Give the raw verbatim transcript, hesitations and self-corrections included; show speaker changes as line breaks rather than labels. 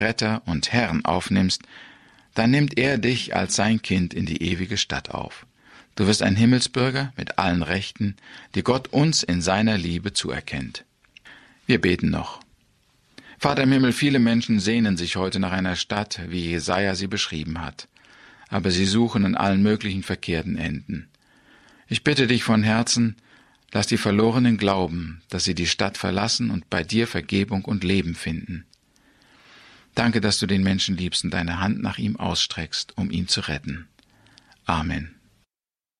Retter und Herrn aufnimmst, dann nimmt er dich als sein Kind in die ewige Stadt auf. Du wirst ein Himmelsbürger mit allen Rechten, die Gott uns in seiner Liebe zuerkennt. Wir beten noch. Vater im Himmel, viele Menschen sehnen sich heute nach einer Stadt, wie Jesaja sie beschrieben hat. Aber sie suchen an allen möglichen verkehrten Enden. Ich bitte dich von Herzen, lass die Verlorenen glauben, dass sie die Stadt verlassen und bei dir Vergebung und Leben finden. Danke, dass du den Menschen liebst und deine Hand nach ihm ausstreckst, um ihn zu retten. Amen.